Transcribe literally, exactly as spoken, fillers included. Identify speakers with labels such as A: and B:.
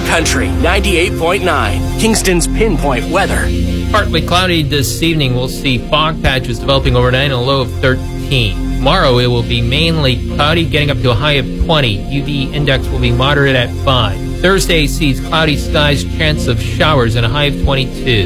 A: Country ninety-eight point nine, Kingston's Pinpoint Weather.
B: Partly cloudy this evening. We'll see fog patches developing overnight and a low of thirteen. Tomorrow it will be mainly cloudy, getting up to a high of twenty. U V index will be moderate at five. Thursday sees cloudy skies, chance of showers, and a high of twenty-two.